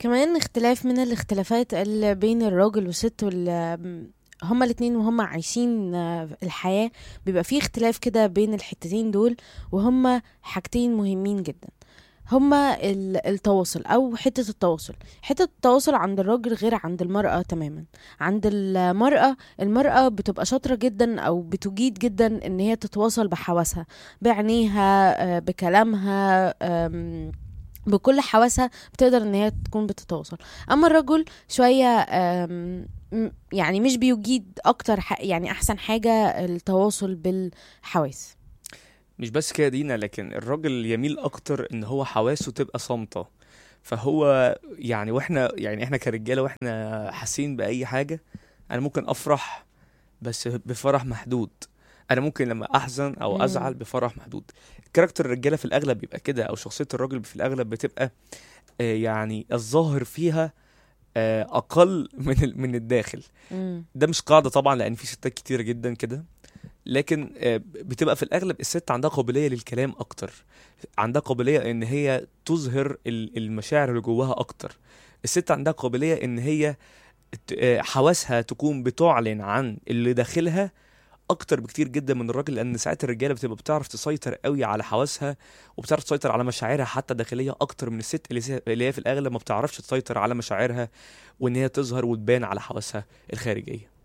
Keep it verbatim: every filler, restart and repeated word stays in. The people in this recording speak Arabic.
كمان اختلاف من الاختلافات اللي بين الراجل والست وال هما الاتنين وهما عايشين آه، الحياة. بيبقى فيه اختلاف كده بين الحتتين دول، وهما حاجتين مهمين جدا. هما ال- التواصل او حتة التواصل. حتة التواصل عند الراجل غير عند المرأة تماما. عند المرأة المرأة بتبقى شاطرة جدا او بتجيد جدا ان هي تتواصل بحواسها، بعينيها، آه، بكلامها، آم، بكل حواسها بتقدر ان هي تكون بتتواصل. اما الرجل شوية آم، م- يعني مش بيجيد اكتر ح- يعني احسن حاجة التواصل بالحواس. مش بس كده دينا، لكن الراجل يميل اكتر ان هو حواسه تبقى صامتة. فهو يعني واحنا يعني احنا كرجاله واحنا حاسين باي حاجه، انا ممكن افرح بس بفرح محدود. انا ممكن لما احزن او ازعل مم. بفرح محدود. كاركتر الرجاله في الاغلب بيبقى كده، او شخصيه الراجل في الاغلب بتبقى آه، يعني الظاهر فيها آه، اقل من ال- من الداخل. مم. ده مش قاعده طبعا، لان في ستات كتير جدا كده. لكن آه، بتبقى في الاغلب الست عندها قابليه للكلام اكتر، عندها قابليه ان هي تظهر ال- المشاعر اللي جواها اكتر. الست عندها قابليه ان هي ت- آه، حواسها تكون بتعلن عن اللي داخلها اكتر بكتير جدا من الراجل، لان ساعات الرجاله بتبقى بتعرف تسيطر قوي على حواسها، وبتعرف تسيطر على مشاعرها حتى داخليه اكتر من الست اللي سي- اللي هي في الاغلب ما بتعرفش تسيطر على مشاعرها، وان هي تظهر وتبان على حواسها الخارجيه.